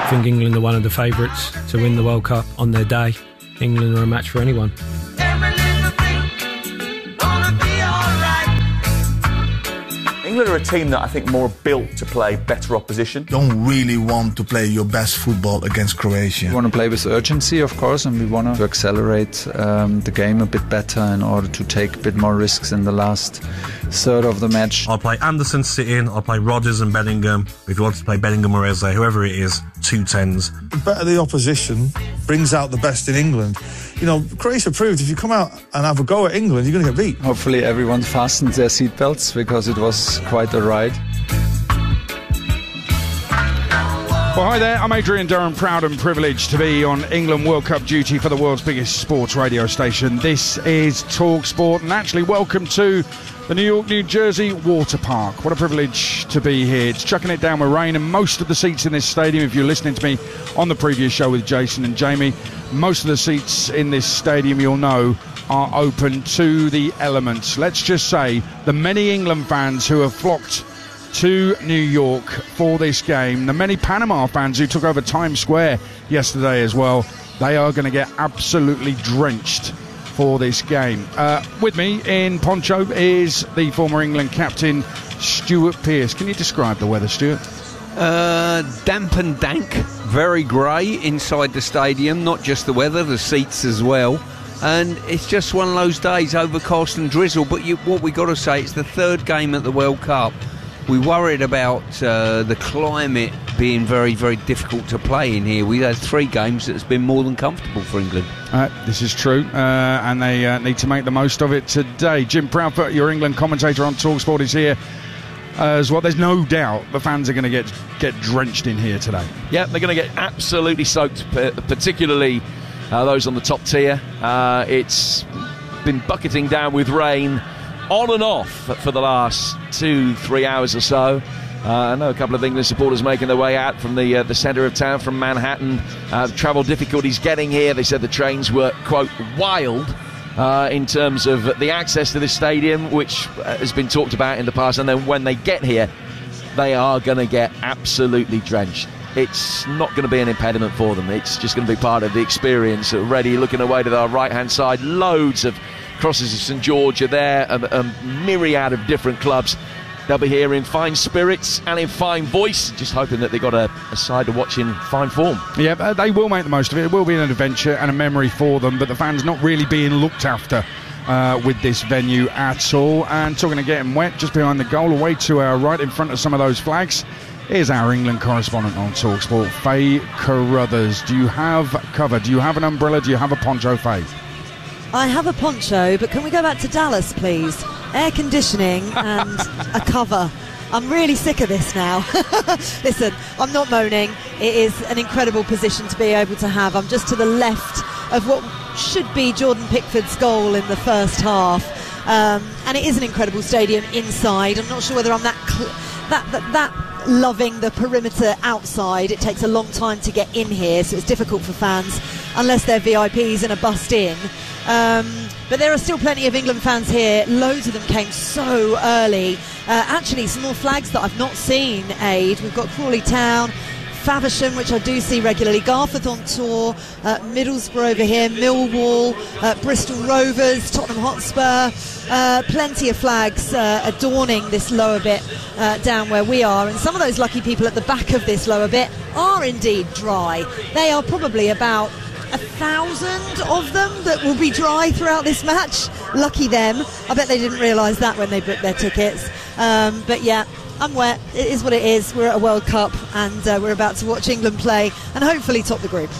think England are one of the favourites to win the World Cup on their day. England are a match for anyone. England are a team that I think more built to play better opposition. Don't really want to play your best football against Croatia. We want to play with urgency, of course, and we want to accelerate the game a bit better in order to take a bit more risks in the last third of the match. I'll play Anderson sit-in, I'll play Rodgers and Bellingham. If you want to play Bellingham or Eze, whoever it is, 2 10s. The better the opposition brings out the best in England. You know, Croatia proved if you come out and have a go at England, you're going to get beat. Hopefully everyone fastened their seatbelts because it was quite a ride. Well, hi there, I'm Adrian Durham, proud and privileged to be on England World Cup duty for the world's biggest sports radio station. This is Talk Sport, and actually welcome to the New York, New Jersey Water Park. What a privilege to be here. It's chucking it down with rain, and most of the seats in this stadium, if you're listening to me on the previous show with Jason and Jamie, most of the seats in this stadium, you'll know, are open to the elements. Let's just say the many England fans who have flocked to New York for this game, the many Panama fans who took over Times Square yesterday as well, they are going to get absolutely drenched for this game. With me in poncho is the former England captain Stuart Pearce. Can you describe the weather, Stuart? Damp and dank, very grey inside the stadium, not just the weather, the seats as well. And it's just one of those days, overcast and drizzle. But what we got to say, it's the third game at the World Cup. We worried about the climate being very, very difficult to play in here. We had 3 games that's been more than comfortable for England. This is true, and they need to make the most of it today. Jim Proudfoot, your England commentator on TalkSport, is here as well. There's no doubt the fans are going to get drenched in here today. Yeah, they're going to get absolutely soaked, particularly those on the top tier. It's been bucketing down with rain on and off for the last 2-3 hours or so. I know a couple of England supporters making their way out from the centre of town, from Manhattan. Travel difficulties getting here. They said the trains were, quote, wild in terms of the access to this stadium, which has been talked about in the past. And then when they get here, they are going to get absolutely drenched. It's not going to be an impediment for them. It's just going to be part of the experience. Already looking away to the right-hand side, loads of crosses of St George are there, a myriad of different clubs. They'll be here in fine spirits and in fine voice, just hoping that they've got a side to watch in fine form. Yeah, they will make the most of it. It will be an adventure and a memory for them, but the fans not really being looked after with this venue at all. And talking of getting wet, just behind the goal, away to our right in front of some of those flags, is our England correspondent on TalkSport, Faye Carruthers. Do you have cover? Do you have an umbrella? Do you have a poncho, Faye? I have a poncho, but can we go back to Dallas, please? Air conditioning and a cover. I'm really sick of this now. Listen, I'm not moaning. It is an incredible position to be able to have. I'm just to the left of what should be Jordan Pickford's goal in the first half. And it is an incredible stadium inside. I'm not sure whether I'm that loving the perimeter outside. It takes a long time to get in here, so it's difficult for fans unless they're VIPs and are bussed in. But there are still plenty of England fans here. Loads of them came so early. Actually, some more flags that I've not seen, Aid. We've got Crawley Town, Faversham, which I do see regularly, Garforth on tour, Middlesbrough over here, Millwall, Bristol Rovers, Tottenham Hotspur. Plenty of flags adorning this lower bit down where we are. And some of those lucky people at the back of this lower bit are indeed dry. They are probably about 1,000 of them that will be dry throughout this match. Lucky them. I bet they didn't realise that when they booked their tickets. But yeah, I'm wet. It is what it is. We're at a World Cup and we're about to watch England play and hopefully top the group.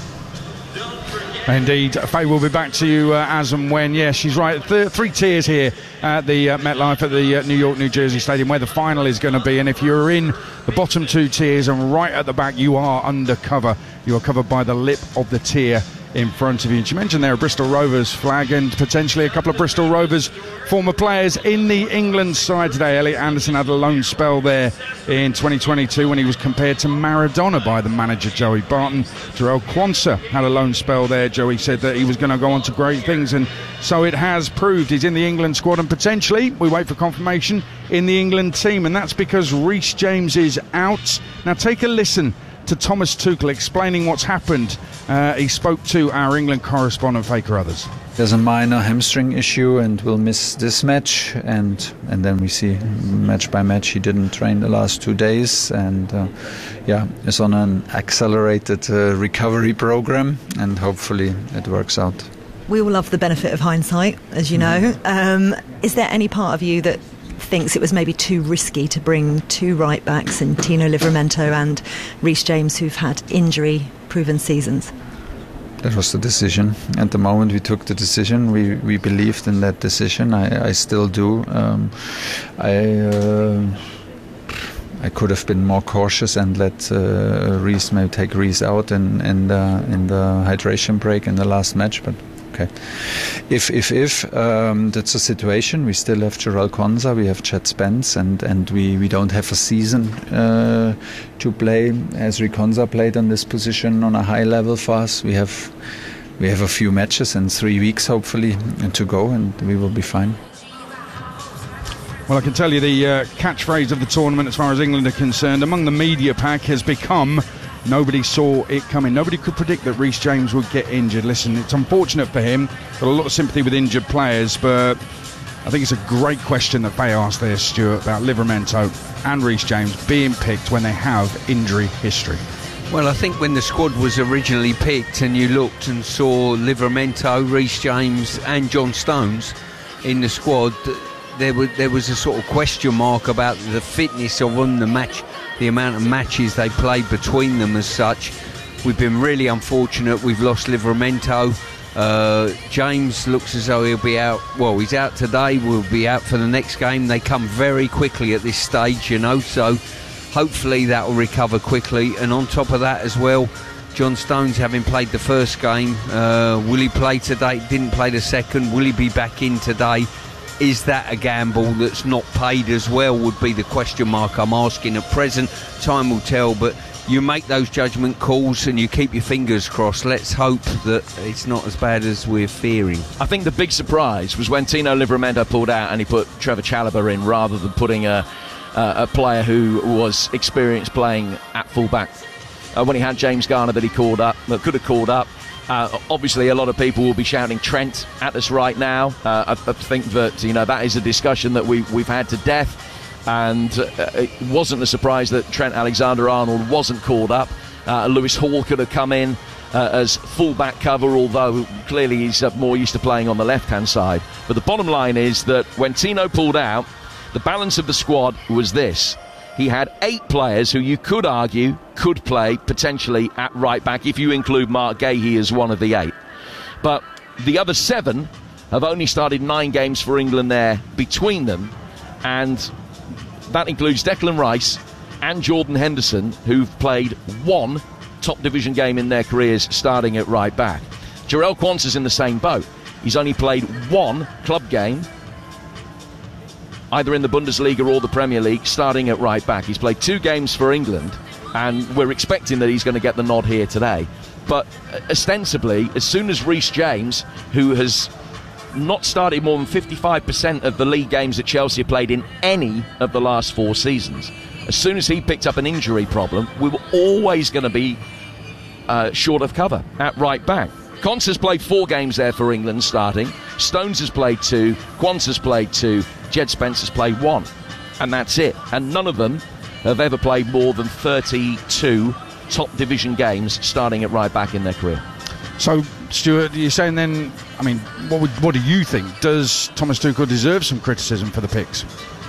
Indeed. Faye, we'll be back to you as and when. Yeah, she's right. 3 tiers here at the MetLife at the New York, New Jersey Stadium, where the final is going to be. And if you're in the bottom 2 tiers and right at the back, you are under cover. You are covered by the lip of the tier in front of you. And she mentioned there a Bristol Rovers flag and potentially a couple of Bristol Rovers former players in the England side today. Elliot Anderson had a lone spell there in 2022 when he was compared to Maradona by the manager Joey Barton. Jarell Quansah had a lone spell there. Joey said that he was going to go on to great things, and so it has proved. He's in the England squad and potentially, we wait for confirmation, in the England team, and that's because Reece James is out. Now take a listen to Thomas Tuchel explaining what's happened. He spoke to our England correspondent, Faye Carruthers. There's a minor hamstring issue and will miss this match, and then we see match by match. He didn't train the last 2 days, and is on an accelerated recovery program, and hopefully it works out. We all love the benefit of hindsight, as you know. Is there any part of you that thinks it was maybe too risky to bring 2 right backs in Tino Livramento and Reece James, who've had injury-proven seasons? That was the decision. At the moment we took the decision, we believed in that decision. I still do. I could have been more cautious and let Reece, maybe take Reece out in the hydration break in the last match, but okay. If that's a situation, we still have Jarell Quansah, we have Chad Spence, and we don't have a season to play. Ezri Quansah played on this position on a high level for us. We have a few matches in 3 weeks hopefully to go, and we will be fine. Well, I can tell you the catchphrase of the tournament as far as England are concerned among the media pack has become nobody saw it coming. Nobody could predict that Reece James would get injured. Listen, it's unfortunate for him. Got a lot of sympathy with injured players, but I think it's a great question that Faye asked there, Stuart, about Livramento and Reece James being picked when they have injury history. Well, I think when the squad was originally picked and you looked and saw Livramento, Reece James and John Stones in the squad, there was a sort of question mark about the fitness of them, the amount of matches they played between them as such. We've been really unfortunate. We've lost Livramento. James looks as though he'll be out. Well, he's out today. We'll be out for the next game. They come very quickly at this stage, you know, so hopefully that will recover quickly. And on top of that as well, John Stones, having played the first game, will he play today? Didn't play the second. Will he be back in today? Is that a gamble that's not paid as well, would be the question mark I'm asking at present. Time will tell, but you make those judgment calls and you keep your fingers crossed. Let's hope that it's not as bad as we're fearing. I think the big surprise was when Tino Livramento pulled out and he put Trevor Chalobah in rather than putting a player who was experienced playing at full-back. When he had James Garner that he could have called up. Obviously, a lot of people will be shouting Trent at us right now. I think that that is a discussion that we've had to death, and it wasn't a surprise that Trent Alexander-Arnold wasn't called up. Lewis Hall could have come in as full-back cover, although clearly he's more used to playing on the left-hand side. But the bottom line is that when Tino pulled out, the balance of the squad was this. He had 8 players who you could argue could play potentially at right back if you include Mark Gahey as one of the 8. But the other 7 have only started 9 games for England there between them, and that includes Declan Rice and Jordan Henderson, who've played 1 top division game in their careers starting at right back. Jarell Quansah's in the same boat. He's only played 1 club game, either in the Bundesliga or the Premier League, starting at right back. He's played 2 games for England, and we're expecting that he's going to get the nod here today. But ostensibly, as soon as Reece James, who has not started more than 55% of the league games that Chelsea have played in any of the last 4 seasons, as soon as he picked up an injury problem, we were always going to be short of cover at right back. Quansah's played 4 games there for England starting. Stones has played 2. Quansah's played 2. Jed Spence has played 1. And that's it. And none of them have ever played more than 32 top division games starting at right back in their career. So, Stuart, you're saying then, I mean, what do you think? Does Thomas Tuchel deserve some criticism for the picks?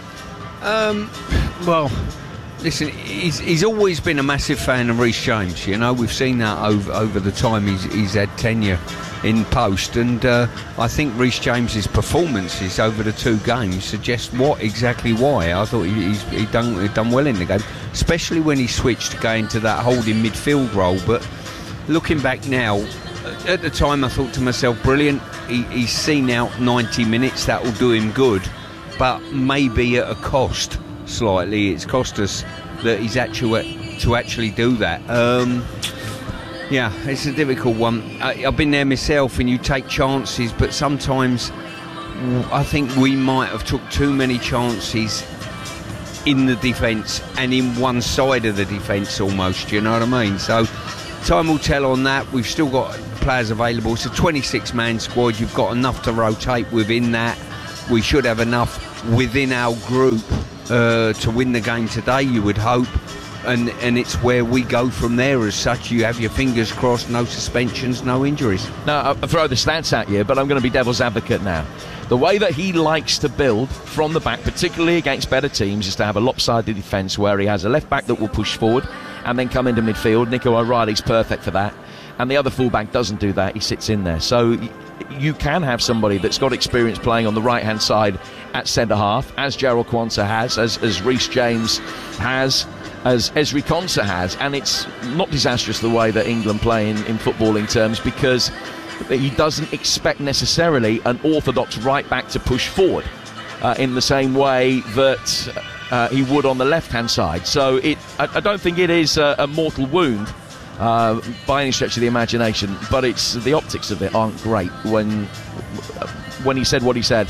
Well, listen, he's always been a massive fan of Reece James. You know, we've seen that over the time he's had tenure in post, and I think Reece James's performances over the 2 games suggest exactly why. I thought he'd done well in the game, especially when he switched to go into that holding midfield role. But looking back now, at the time I thought to myself, brilliant, he's seen out 90 minutes, that will do him good, but maybe at a cost slightly. It's cost us that he's actually do that. Yeah, it's a difficult one. I've been there myself, and you take chances, but sometimes I think we might have took too many chances in the defence and in one side of the defence almost, you know what I mean? So time will tell on that. We've still got players available. It's a 26-man squad. You've got enough to rotate within that. We should have enough within our group to win the game today, you would hope. And it's where we go from there as such. You have your fingers crossed, no suspensions, no injuries. Now, I'll throw the stats at you, but I'm going to be devil's advocate now. The way that he likes to build from the back, particularly against better teams, is to have a lopsided defence where he has a left-back that will push forward and then come into midfield. Nico O'Reilly's perfect for that. And the other fullback doesn't do that. He sits in there. So you can have somebody that's got experience playing on the right-hand side at centre-half, as Gerald Quansah has, as Reece James has, as Ezri Konsa has, and it's not disastrous the way that England play in footballing terms, because he doesn't expect necessarily an orthodox right back to push forward in the same way that he would on the left-hand side. So I don't think it is a mortal wound by any stretch of the imagination, but it's the optics of it aren't great. When he said what he said,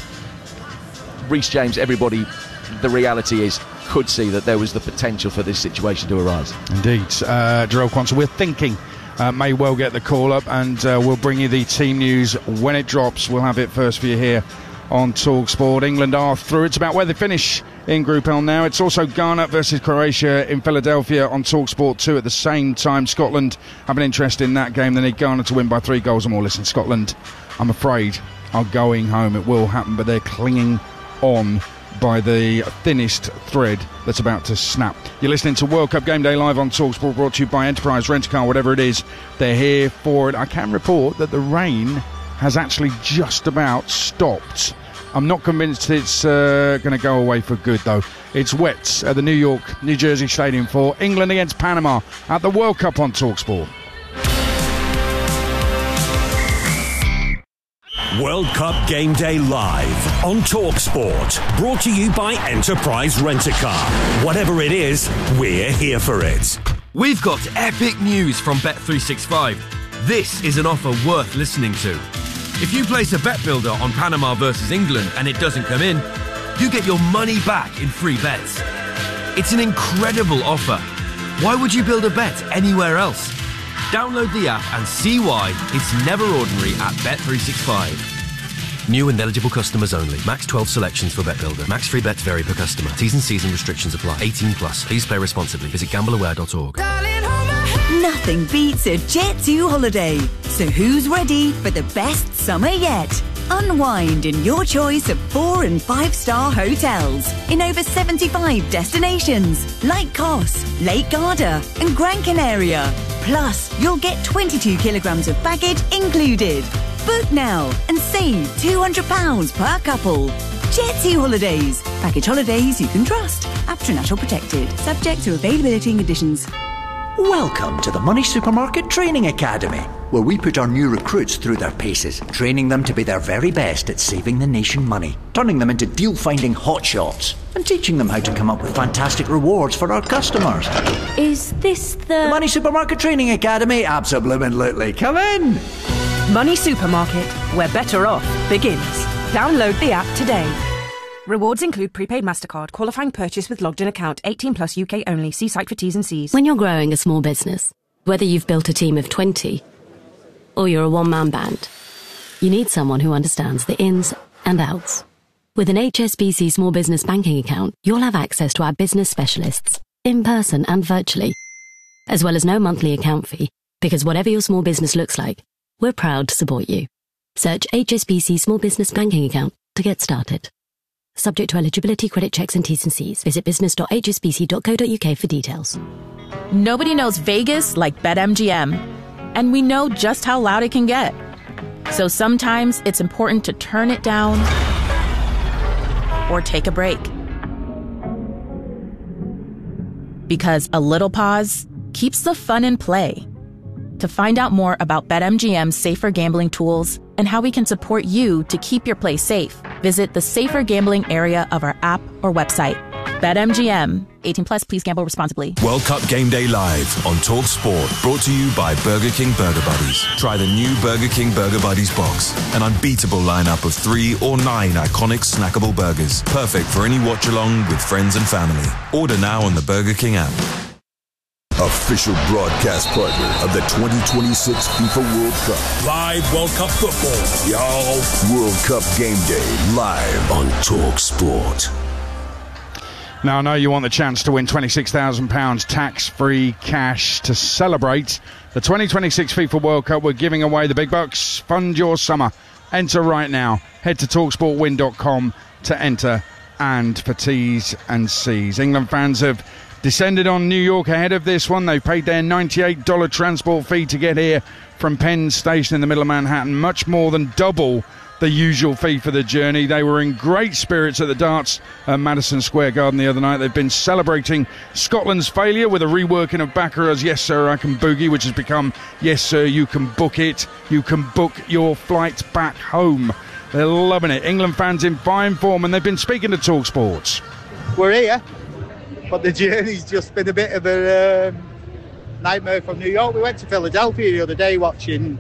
Reece James, everybody, the reality is, could see that there was the potential for this situation to arise. Indeed. Gerald Quansah, we're thinking may well get the call up, and we'll bring you the team news when it drops. We'll have it first for you here on TalkSport. England are through. It's about where they finish in Group L now. It's also Ghana versus Croatia in Philadelphia on TalkSport 2 at the same time. Scotland have an interest in that game. They need Ghana to win by 3 goals or more. Listen, Scotland, I'm afraid, are going home. It will happen, but they're clinging on by the thinnest thread that's about to snap. You're listening to World Cup Game Day live on TalkSport, brought to you by Enterprise Rent-A-Car, whatever it is, they're here for it. I can report that the rain has actually just about stopped. I'm not convinced it's going to go away for good, though. It's wet at the New Jersey Stadium for England against Panama at the World Cup on TalkSport. World Cup Game Day live on TalkSport, brought to you by Enterprise Rent-A-Car. Whatever it is, we're here for it. We've got epic news from Bet365. This is an offer worth listening to. If you place a bet builder on Panama versus England and it doesn't come in, you get your money back in free bets. It's an incredible offer. Why would you build a bet anywhere else? Download the app and see why it's never ordinary at Bet365. New and eligible customers only. Max 12 selections for Bet Builder. Max free bets vary per customer. T's and C's and restrictions apply. 18 plus. Please play responsibly. Visit gambleaware.org. Nothing beats a Jet2 holiday. So who's ready for the best summer yet? Unwind in your choice of 4- and 5-star hotels in over 75 destinations like Kos, Lake Garda and Gran Canaria. Plus, you'll get 22 kilograms of baggage included. Book now and save £200 per couple. Jet2 Holidays. Package holidays you can trust. After National Protected. Subject to availability and conditions. Welcome to the Money Supermarket Training Academy, where we put our new recruits through their paces, training them to be their very best at saving the nation money, turning them into deal-finding hotshots, and teaching them how to come up with fantastic rewards for our customers. Is this the Money Supermarket Training Academy? Absolutely. Come in! Money Supermarket, where better off begins. Download the app today. Rewards include prepaid MasterCard, qualifying purchase with logged-in account, 18 plus UK only. See site for T's and C's. When you're growing a small business, whether you've built a team of 20 or you're a one-man band, you need someone who understands the ins and outs. With an HSBC small business banking account, you'll have access to our business specialists, in person and virtually, as well as no monthly account fee, because whatever your small business looks like, we're proud to support you. Search HSBC Small Business Banking Account to get started. Subject to eligibility, credit checks and T's and C's. Visit business.hsbc.co.uk for details. Nobody knows Vegas like BetMGM. And we know just how loud it can get. So sometimes it's important to turn it down or take a break. Because a little pause keeps the fun in play. To find out more about BetMGM's safer gambling tools and how we can support you to keep your play safe, visit the safer gambling area of our app or website. BetMGM. 18 plus, please gamble responsibly. World Cup Game Day Live on Talk Sport. Brought to you by Burger King Burger Buddies. Try the new Burger King Burger Buddies box. An unbeatable lineup of 3 or 9 iconic snackable burgers. Perfect for any watch along with friends and family. Order now on the Burger King app. Official broadcast partner of the 2026 FIFA World Cup. Live World Cup football, y'all. World Cup Game Day live on Talk Sport. Now, I know you want the chance to win £26,000 tax-free cash to celebrate the 2026 FIFA World Cup. We're giving away the big bucks. Fund your summer. Enter right now. Head to TalkSportWin.com to enter and for T's and C's. England fans have descended on New York ahead of this one. They paid their $98 transport fee to get here from Penn Station in the middle of Manhattan, much more than double the usual fee for the journey. They were in great spirits at the darts at Madison Square Garden the other night. They've been celebrating Scotland's failure with a reworking of Baccarat's Yes Sir I Can Boogie, which has become Yes Sir You Can Book It. You can book your flight back home. They're loving it. England fans in fine form, and they've been speaking to Talk Sports. We're here, but the journey's just been a bit of a nightmare from New York. We went to Philadelphia the other day watching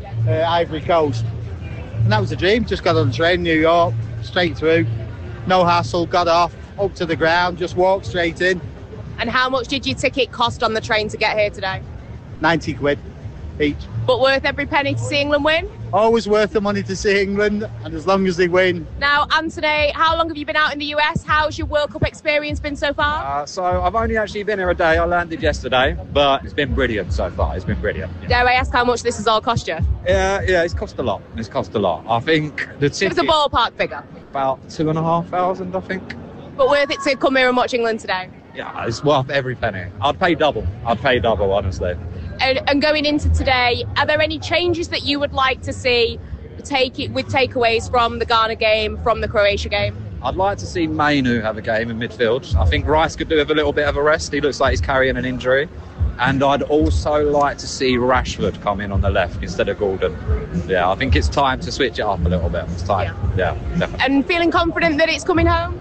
Ivory Coast. And that was a dream. Just got on the train, New York, straight through. No hassle, got off, up to the ground, just walked straight in. And how much did your ticket cost on the train to get here today? 90 quid each. But worth every penny to see England win? Always worth the money to see England, and as long as they win. Now, Anthony, how long have you been out in the US? How's your World Cup experience been so far? So I've only actually been here a day. I landed yesterday, but it's been brilliant so far. It's been brilliant. Yeah. Dare I ask how much this has all cost you? Yeah, it's cost a lot. It's cost a lot. I think the ticket... Give us a ballpark figure. About 2,500, I think. But worth it to come here and watch England today? Yeah, it's worth every penny. I'd pay double, honestly. And going into today, are there any changes that you would like to see with takeaways from the Ghana game, from the Croatia game? I'd like to see Mainu have a game in midfield. I think Rice could do with a little bit of a rest. He looks like he's carrying an injury. And I'd also like to see Rashford come in on the left instead of Gordon. Yeah, I think it's time to switch it up a little bit. It's time. Yeah, definitely. And feeling confident that it's coming home?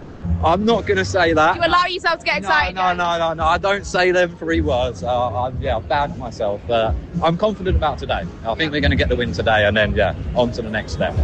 I'm not going to say that. You allow yourself to get excited? No. I don't say them 3 words. I'm bad myself. But I'm confident about today. I think we're going to get the win today, and then, on to the next step.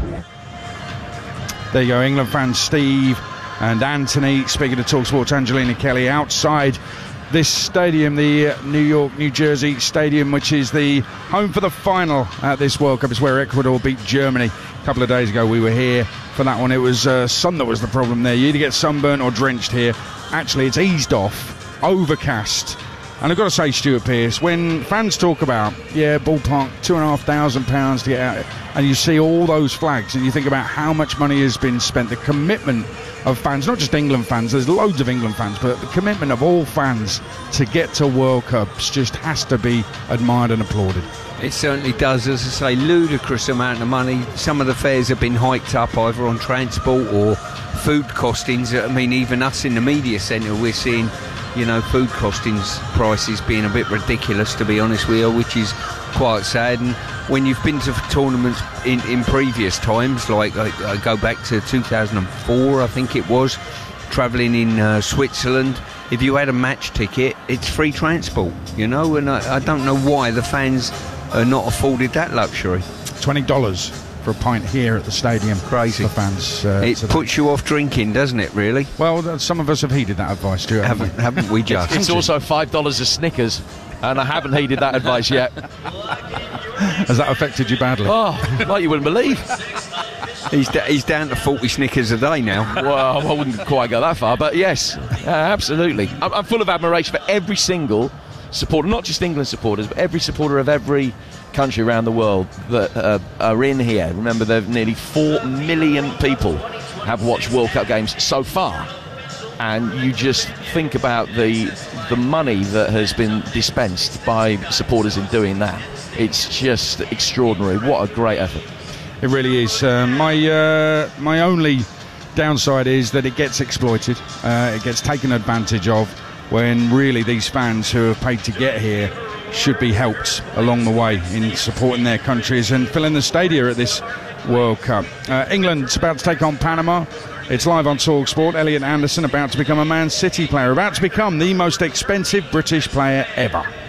There you go, England fans Steve and Anthony speaking to TalkSport's Angelina Kelly outside this stadium, the New York, New Jersey stadium, which is the home for the final at this World Cup. It's where Ecuador beat Germany. A couple of days ago we were here for that one. It was sun that was the problem there. You either get sunburnt or drenched here. Actually, it's eased off, overcast. And I've got to say, Stuart Pearce, when fans talk about, ballpark £2,500 to get out, and you see all those flags and you think about how much money has been spent, the commitment of fans, not just England fans, there's loads of England fans, but the commitment of all fans to get to World Cups just has to be admired and applauded. It certainly does. As I say, ludicrous amount of money. Some of the fares have been hiked up either on transport or food costings. I mean, even us in the media centre, we're seeing, food costings prices being a bit ridiculous, to be honest with you, which is quite sad. And when you've been to tournaments in previous times, like I go back to 2004, I think it was, travelling in Switzerland, if you had a match ticket, it's free transport, and I don't know why the fans are not afforded that luxury. $20 for a pint here at the stadium. Crazy. For fans. It puts you off drinking, doesn't it, really? Well, some of us have heeded that advice, Stuart. Haven't we just? It's also $5 a Snickers, and I haven't heeded that advice yet. Has that affected you badly? Oh, like you wouldn't believe. He's down to 40 Snickers a day now. Well, I wouldn't quite go that far, but yes, absolutely. I'm full of admiration for every single supporter, not just England supporters, but every supporter of every country around the world that are in here. Remember, there are nearly 4 million people have watched World Cup games so far, and you just think about the money that has been dispensed by supporters in doing that. It's just extraordinary. What a great effort. It really is. My only downside is that it gets exploited. It gets taken advantage of, when really these fans who have paid to get here should be helped along the way in supporting their countries and filling the stadia at this World Cup. England's about to take on Panama. It's live on TalkSport. Elliot Anderson about to become a Man City player, about to become the most expensive British player ever.